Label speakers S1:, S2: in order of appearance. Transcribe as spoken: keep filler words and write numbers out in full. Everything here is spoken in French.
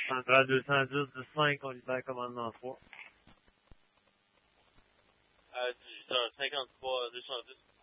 S1: Centrale deux cent dix, dix cinq, on libère commandement trois.
S2: À dix-huit heures cinquante-trois, deux cent dix.